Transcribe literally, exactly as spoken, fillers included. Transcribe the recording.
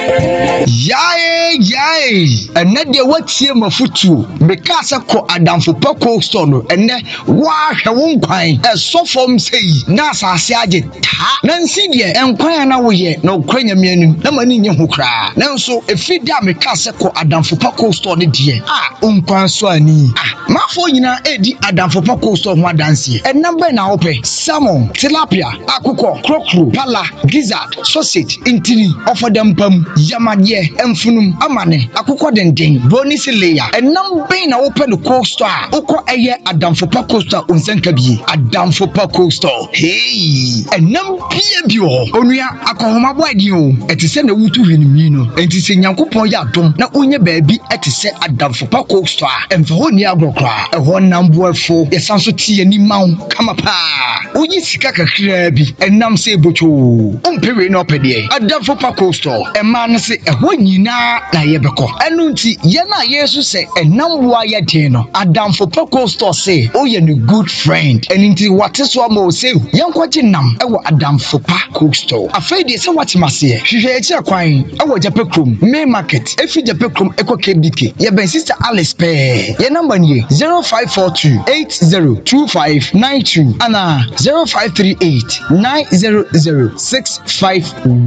Yay, yay, and then the what here mafutu because I call Adam for Paco Stone, and then why I won't pine as so from say Nasa Saget, Nancy, and Quina away, no cranium, no money in who cry. Now, so if you damn a castle Adam for Paco Stone, dear, ah, umpan swani, ah, my phone, Eddie Adam for Paco Stone, one dance, and number now pay salmon, tilapia, akuko, crocru, pala, gizzard, sausage, intini, offer them pum, yamadye, emfunum, amane, akuko dending, bonus layer, and number na open the coaster, oko aye Adam for Paco Stone, unsenkabi, Adam for Paco Stone, hey, and number bio, onuya, akohoma wadio, et is send a wutu winimino, and to say Yankupo Yatum, na unye baby, et is set Adam for Paco Stone, and for one year cry, a one number four, the Sansuti and Nimau, come up. Uyi sikaka krabi enam se bocho umpere no pede Adam for Paco Store e man se e ho nyina na ye beko enu nti ye na yesu se enam wa ye de no Adam for Paco Store se o ye no good friend enu nti wate so ma o se yenkwaje nam e wo Adam for Paco Store afei de se wate mase hwehwe echi akwan e wo Japekrom main market efi Japekrom eko K B K ye ben sister Alice pe ye number ni zero five four two eight zero two five nine two ana zero five three eight nine zero zero six five